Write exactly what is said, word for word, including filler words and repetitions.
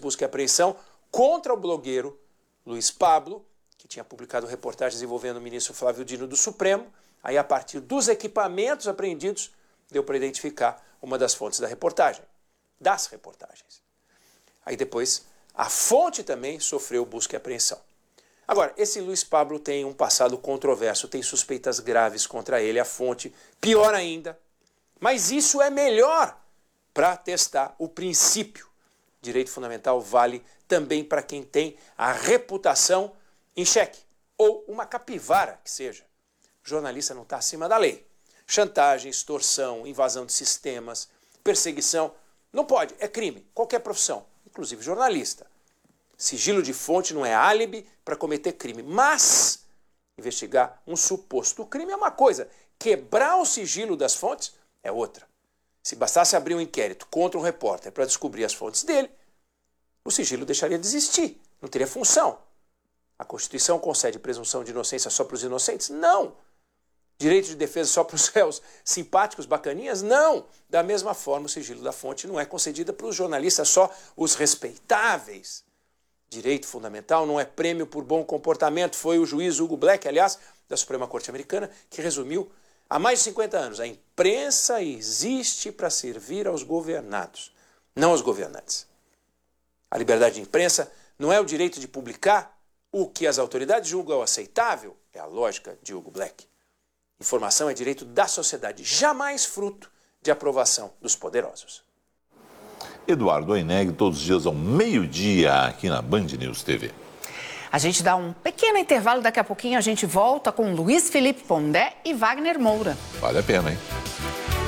busca e apreensão contra o blogueiro Luiz Pablo, que tinha publicado reportagens envolvendo o ministro Flávio Dino do Supremo. Aí, a partir dos equipamentos apreendidos, deu para identificar uma das fontes da reportagem, das reportagens. Aí depois, a fonte também sofreu busca e apreensão. Agora, esse Luiz Pablo tem um passado controverso, tem suspeitas graves contra ele, a fonte, pior ainda. Mas isso é melhor para testar o princípio. Direito fundamental vale também para quem tem a reputação em xeque, ou uma capivara que seja. O jornalista não está acima da lei. Chantagem, extorsão, invasão de sistemas, perseguição, não pode, é crime, qualquer profissão, inclusive jornalista. Sigilo de fonte não é álibi para cometer crime, mas investigar um suposto crime é uma coisa, quebrar o sigilo das fontes é outra. Se bastasse abrir um inquérito contra um repórter para descobrir as fontes dele, o sigilo deixaria de existir, não teria função. A Constituição concede presunção de inocência só para os inocentes? Não. Direito de defesa só para os réus simpáticos, bacaninhas? Não. Da mesma forma, o sigilo da fonte não é concedido para os jornalistas só os respeitáveis. Direito fundamental não é prêmio por bom comportamento. Foi o juiz Hugo Black, aliás, da Suprema Corte Americana, que resumiu há mais de cinquenta anos. A imprensa existe para servir aos governados, não aos governantes. A liberdade de imprensa não é o direito de publicar o que as autoridades julgam aceitável, é a lógica de Hugo Black. Informação é direito da sociedade, jamais fruto de aprovação dos poderosos. Eduardo Oineg, todos os dias ao meio-dia aqui na Band News T V. A gente dá um pequeno intervalo, daqui a pouquinho a gente volta com Luiz Felipe Pondé e Wagner Moura. Vale a pena, hein?